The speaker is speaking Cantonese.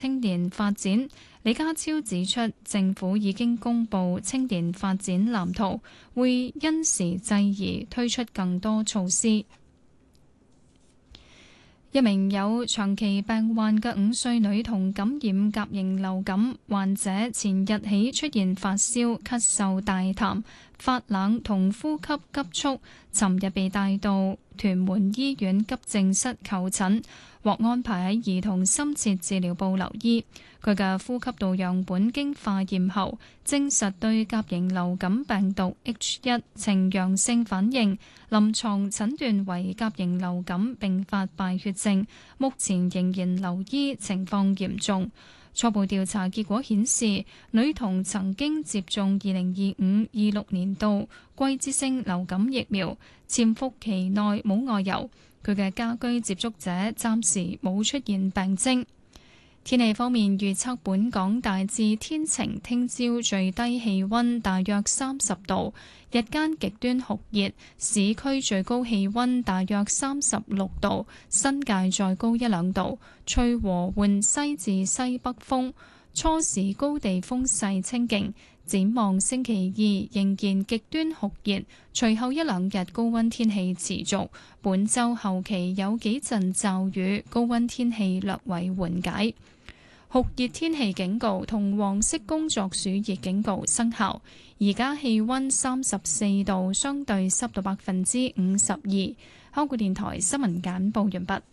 青年發展。李家超指出，政府已經公布青年發展藍圖，會因時制宜推出更多措施。一名有長期病患嘅5歲女童感染甲型流感，患者前日起出現發燒、咳嗽、大痰、發冷同呼吸急促，尋日被帶到屯門醫院急症室求診，獲安排喺兒童深切治療部留醫。佢嘅呼吸道樣本經化驗後，證實對甲型流感病毒 H1 呈陽性反應，臨床診斷為甲型流感併發敗血症，目前仍然留醫，情況嚴重。初步調查結果顯示，女童曾經接種2025-26年度季節性流感疫苗，潛伏期內冇外遊。佢嘅家居接觸者暫時冇出現病徵。天氣方面預測，本港大致天晴，聽朝最低氣溫大約30度，日間極端酷熱，市區最高氣溫大約36度，新界再高1-2度，吹和緩西至西北風，初時高地風勢清勁。展望星期2仍然極端酷熱，隨後1-2日高溫天氣持續，本週後期有幾陣驟雨，高溫天氣略為緩解。酷熱天氣警告同黃色工作暑熱警告生效。而家氣溫34度，相對濕度52%。香港電台新聞簡報完畢。